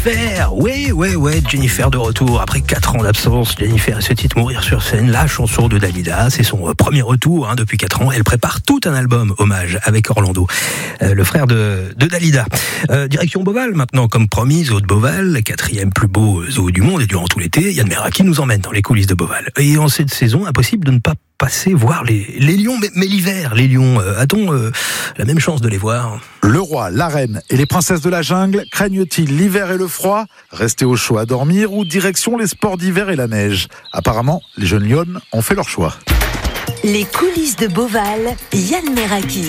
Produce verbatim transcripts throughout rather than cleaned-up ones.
Jennifer, ouais, ouais, ouais, Jennifer de retour. Après quatre ans d'absence, Jennifer se titre Mourir sur scène, la chanson de Dalida. C'est son euh, premier retour hein, depuis quatre ans. Elle prépare tout un album hommage avec Orlando, euh, le frère de, de Dalida. Euh, direction Beauval maintenant, comme promis, zoo de Beauval, quatrième plus beau zoo du monde. Et durant tout l'été, Yann Meraki nous emmène dans les coulisses de Beauval. Et en cette saison, impossible de ne pas passer voir les, les lions, mais, mais l'hiver, les lions, euh, a-t-on euh, la même chance de les voir ? Le roi, la reine et les princesses de la jungle craignent-ils l'hiver et le froid ? Rester au chaud à dormir ou direction les sports d'hiver et la neige ? Apparemment, les jeunes lionnes ont fait leur choix. Les coulisses de Beauval, Yann Meraki.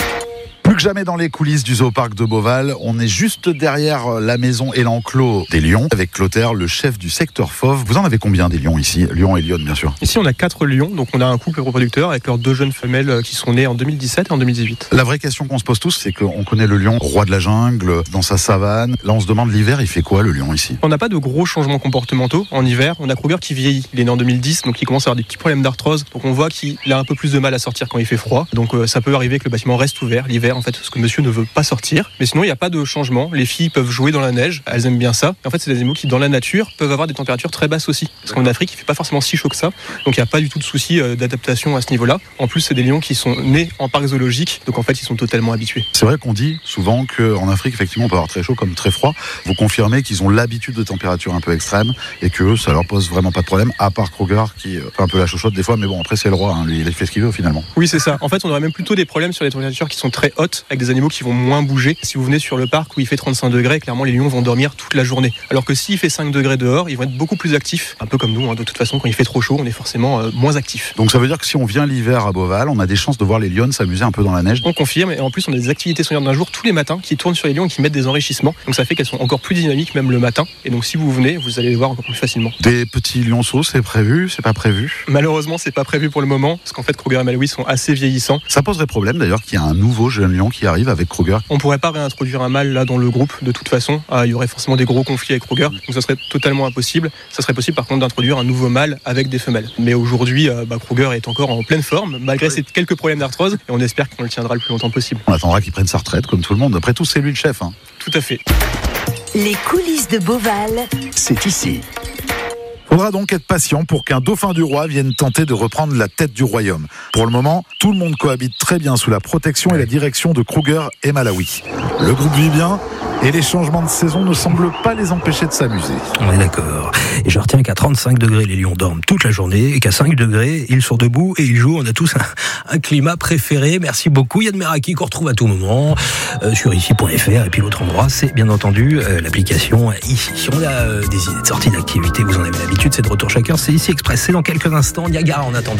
Plus que jamais dans les coulisses du Zooparc de Beauval, on est juste derrière la maison et l'enclos des lions, avec Clotaire, le chef du secteur fauve. Vous en avez combien des lions ici ? Lions et lionnes, bien sûr. Ici, on a quatre lions, donc on a un couple reproducteur avec leurs deux jeunes femelles qui sont nées en deux mille dix-sept et en deux mille dix-huit. La vraie question qu'on se pose tous, c'est qu'on connaît le lion, roi de la jungle, dans sa savane. Là, on se demande l'hiver, il fait quoi le lion ici ? On n'a pas de gros changements comportementaux en hiver. On a Kruger qui vieillit. Il est né en deux mille dix, donc il commence à avoir des petits problèmes d'arthrose. Donc on voit qu'il a un peu plus de mal à sortir quand il fait froid. Donc euh, ça peut arriver que le bâtiment reste ouvert l'hiver, en fait, parce que monsieur ne veut pas sortir, mais sinon il n'y a pas de changement. Les filles peuvent jouer dans la neige, elles aiment bien ça. Et en fait, c'est des animaux qui, dans la nature, peuvent avoir des températures très basses aussi. Parce qu'en Afrique, il fait pas forcément si chaud que ça, donc il n'y a pas du tout de souci d'adaptation à ce niveau-là. En plus, c'est des lions qui sont nés en parc zoologique, donc en fait, ils sont totalement habitués. C'est vrai qu'on dit souvent qu'en Afrique, effectivement, on peut avoir très chaud comme très froid. Vous confirmez qu'ils ont l'habitude de températures un peu extrêmes et que eux, ça leur pose vraiment pas de problème, à part Kruger qui fait un peu la chochotte des fois, mais bon, après c'est le roi, hein, lui, il fait ce qu'il veut finalement. Oui, c'est ça. En fait, on aurait même plutôt des problèmes sur les températures qui sont très hautes, avec des animaux qui vont moins bouger. Si vous venez sur le parc où il fait trente-cinq degrés, clairement les lions vont dormir toute la journée. Alors que s'il fait cinq degrés dehors, ils vont être beaucoup plus actifs. Un peu comme nous, hein. De toute façon, quand il fait trop chaud, on est forcément euh, moins actifs. Donc ça veut dire que si on vient l'hiver à Beauval, on a des chances de voir les lions s'amuser un peu dans la neige. On confirme, et en plus on a des activités soignantes d'un jour tous les matins qui tournent sur les lions et qui mettent des enrichissements. Donc ça fait qu'elles sont encore plus dynamiques même le matin. Et donc si vous venez, vous allez les voir encore plus facilement. Des petits lionceaux, c'est prévu, c'est pas prévu ? Malheureusement, c'est pas prévu pour le moment, parce qu'en fait Kruger et Malawi sont assez vieillissants. Ça poserait problème d'ailleurs qu'il y a un nouveau jeune lion qui arrive avec Kruger. On pourrait pas réintroduire un mâle là dans le groupe de toute façon. Ah, il y aurait forcément des gros conflits avec Kruger, donc ça serait totalement impossible. Ça serait possible par contre d'introduire un nouveau mâle avec des femelles. Mais aujourd'hui, euh, bah, Kruger est encore en pleine forme, malgré oui. ses quelques problèmes d'arthrose, et on espère qu'on le tiendra le plus longtemps possible. On attendra qu'il prenne sa retraite comme tout le monde. Après tout, c'est lui le chef. Hein. Tout à fait. Les coulisses de Beauval, c'est ici. Faudra donc être patient pour qu'un dauphin du roi vienne tenter de reprendre la tête du royaume. Pour le moment, tout le monde cohabite très bien sous la protection et la direction de Kruger et Malawi. Le groupe vit bien et les changements de saison ne semblent pas les empêcher de s'amuser. On est d'accord. Et je retiens qu'à trente-cinq degrés, les lions dorment toute la journée et qu'à cinq degrés, ils sont debout et ils jouent. On a tous un, un climat préféré. Merci beaucoup Yann Meraki qu'on retrouve à tout moment euh, sur ici point f r. Et puis l'autre endroit, c'est bien entendu euh, l'application ici. On a euh, des idées de sortie d'activité, vous en avez l'habitude, c'est de retour chacun. C'est ici Express, c'est dans quelques instants. Niagara en attendant.